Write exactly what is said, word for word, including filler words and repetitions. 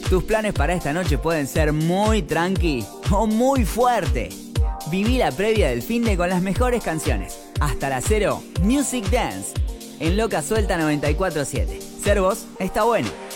Tus planes para esta noche pueden ser muy tranqui o muy fuerte. Viví la previa del finde con las mejores canciones. Hasta las cero, Music Dance. En Loca Suelta noventa y cuatro siete. Ser vos está bueno.